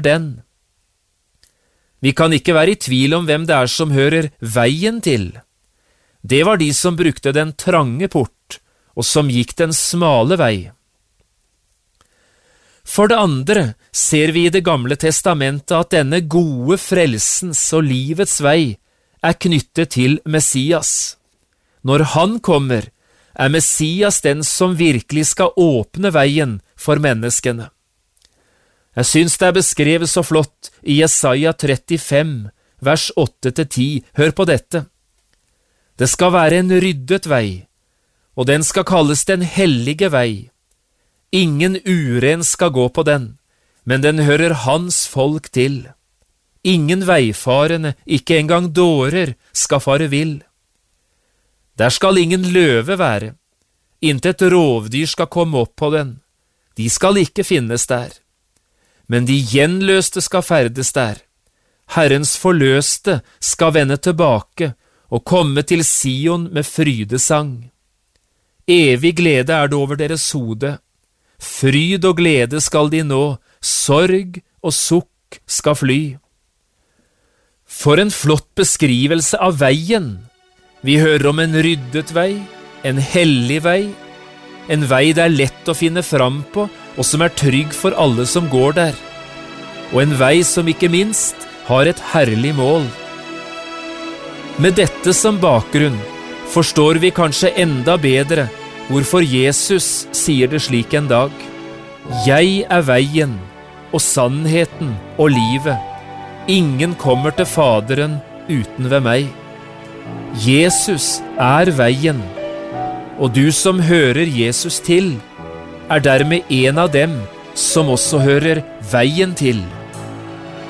den. Vi kan ikke være i tvil om hvem det er som hører veien til. Det var de som brukte den trange port, og som gikk den smale vei. For det andre ser vi i Det gamle testamentet at denne gode frelsens og livets vei er knyttet til Messias. Når han kommer, er Messias den som virkelig skal åpne veien for menneskene. Jeg synes det er beskrevet så flott i Jesaja 35, vers 8-10. Hør på dette. Det skal være en ryddet vei, og den skal kalles den hellige vei. Ingen uren skal gå på den, men den hører hans folk til. Ingen veifarende, ikke engang dårer, skal fare vill. Der skal ingen løve være, intet rovdyr skal komme opp på den. De skal ikke finnes der. Men de gjenløste skal ferdes der. Herrens forløste skal vende tilbake og komme til Sion med frydesang. Evig glede er det over deres hode. Fryd og glede skal de nå, sorg og sukk skal fly. For en flott beskrivelse av veien. Vi hører om en ryddet vei, en hellig vei, en vei det er lett å finne fram på, og som er trygg for alle som går der, og en vei som ikke minst har et herlig mål. Med dette som bakgrunn forstår vi kanskje enda bedre hvorfor Jesus sier det slik en dag: «Jeg er veien og sannheten og livet. Ingen kommer til Faderen uten ved meg.» Jesus er veien, og du som hører Jesus til, er dermed en av dem som også hører veien til.